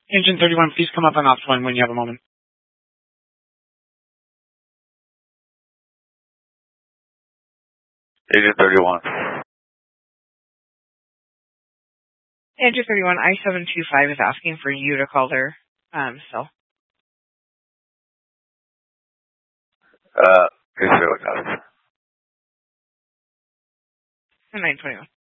Engine 31, please come up on ops 1 when you have a moment. Engine 31. Engine 31, I-725 is asking for you to call their cell. It's really nice. 921.